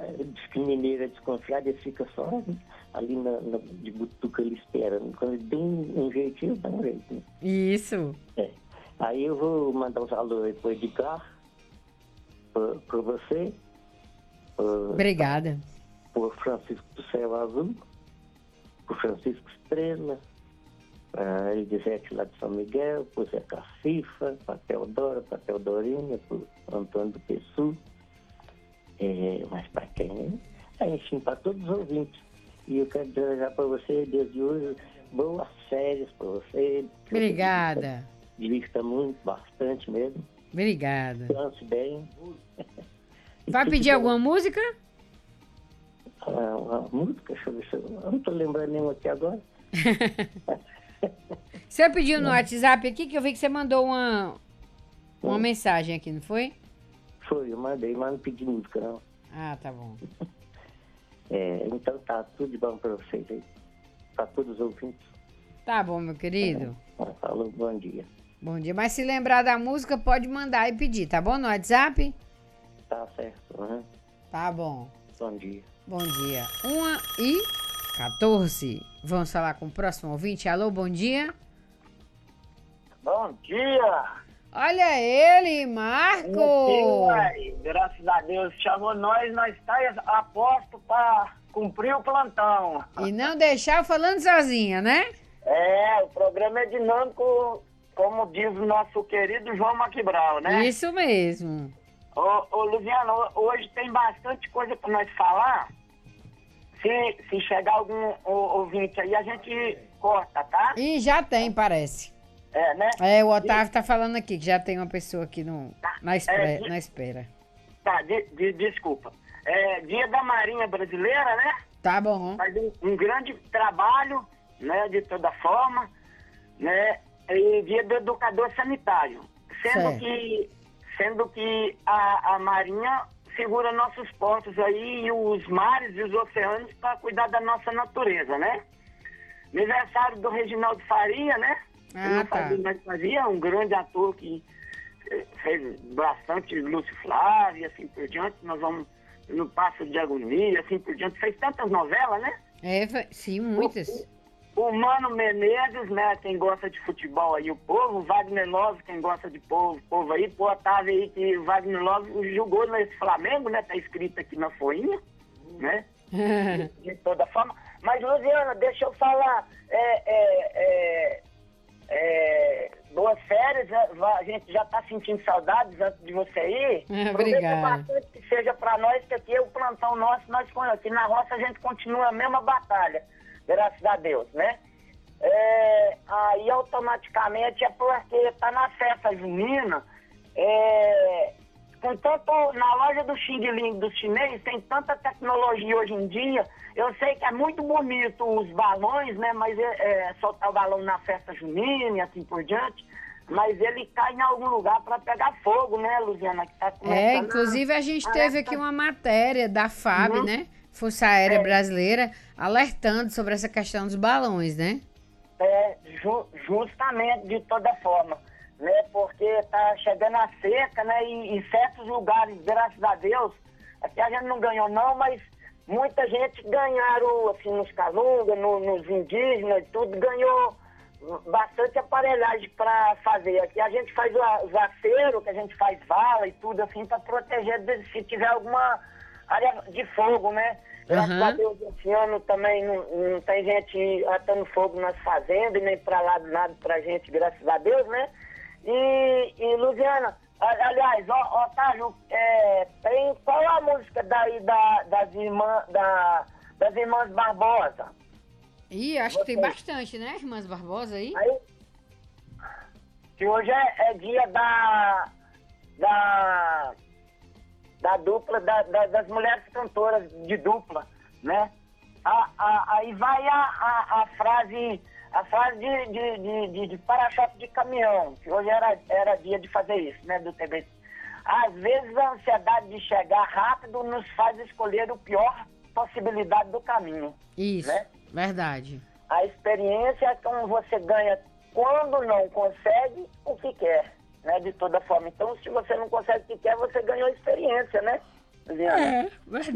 diz que mineiro é desconfiado, ele fica só ali de butuca, ele espera. Quando ele tem um jeitinho, dá um jeito, né? Isso. Aí eu vou mandar os alô depois de carro para você. Obrigada. Por Francisco do Céu Azul, por Francisco Estrela, para Elisete lá de São Miguel, por Zé Cacifa, para Teodora, para Teodorinha, por Antônio do Pessu, mas para quem, né? Enfim, para todos os ouvintes. E eu quero desejar para você, desde hoje, boas férias para você. Obrigada. Divirta muito, bastante mesmo. Obrigada. Descanse bem. Vai pedir alguma música? Uma música, deixa eu ver se eu não estou lembrando nenhuma aqui agora. Você pediu no WhatsApp aqui que eu vi que você mandou uma mensagem aqui, não foi? Foi, eu mandei, mas não pedi música, não. Ah, tá bom. Então tá, tudo de bom para vocês aí. Para todos os ouvintes. Tá bom, meu querido. Falou, bom dia. Bom dia. Mas se lembrar da música, pode mandar e pedir, tá bom? No WhatsApp? Tá certo, né? Tá bom. Bom dia. Bom dia. 1h14. Vamos falar com o próximo ouvinte. Alô, bom dia. Bom dia. Olha ele, Marco. Graças a Deus, chamou nós está a posto para cumprir o plantão. E não deixar falando sozinha, né? O programa é dinâmico, como diz o nosso querido João Maquibral, né? Isso mesmo. Ô Luciano, hoje tem bastante coisa para nós falar. Se chegar algum ouvinte aí, a gente corta, tá? E já tem, parece. Né? O Otávio tá falando aqui, que já tem uma pessoa aqui na espera. Tá, desculpa. Dia da Marinha Brasileira, né? Tá bom. Faz um grande trabalho, né, de toda forma, né? E dia do educador sanitário. Sendo que a Marinha segura nossos portos aí, e os mares e os oceanos para cuidar da nossa natureza, né? Aniversário do Reginaldo Faria, né? Nós fazia um grande ator que fez bastante Lúcio Flávio e assim por diante. Nós vamos no Passo de Agonia, assim por diante. Fez tantas novelas, né? Sim, muitas. O Mano Menezes, né? Quem gosta de futebol aí, o povo. O Wagner Love, quem gosta de povo aí. O Otávio aí, que o Wagner Love jogou nesse Flamengo, né? Tá escrito aqui na folhinha, né? De toda forma. Mas, Luciana, deixa eu falar. Boas férias, a gente já tá sentindo saudades antes de você ir. Obrigada. Bastante que seja para nós, que aqui é o plantão nosso, aqui na roça a gente continua a mesma batalha, graças a Deus, né? Aí automaticamente é porque tá na festa junina, com tanto, na loja do Xing Ling do chinês, tem tanta tecnologia hoje em dia. Eu sei que é muito bonito os balões, né? Mas soltar o balão na festa junina e assim por diante. Mas ele cai em algum lugar para pegar fogo, né, Luciana? Que tá começando inclusive a gente teve aqui uma matéria da FAB, né? Força Aérea Brasileira, alertando sobre essa questão dos balões, né? Justamente, de toda forma, né? Porque tá chegando a seca, né? E em certos lugares, graças a Deus, aqui a gente não ganhou não, mas muita gente ganharam, assim, nos Calunga, nos indígenas e tudo, ganhou bastante aparelhagem para fazer. Aqui a gente faz os aceros, que a gente faz vala e tudo, assim, para proteger se tiver alguma área de fogo, né? Graças a Deus, esse ano também não tem gente atando fogo nas fazendas, nem para lá nada pra gente, graças a Deus, né? E Luciana, aliás, Otávio, tem qual a música daí das irmãs Barbosa? Acho que tem bastante, né, Irmãs Barbosa aí? Que hoje é dia da dupla, das mulheres cantoras de dupla, né? Aí vai a frase de para-choque de caminhão, que hoje era dia de fazer isso, né, do TB. Às vezes a ansiedade de chegar rápido nos faz escolher o pior possibilidade do caminho. Isso, né? Verdade. A experiência é como você ganha quando não consegue o que quer, né? De toda forma. Então, se você não consegue o que quer, você ganhou a experiência, né? Verdade.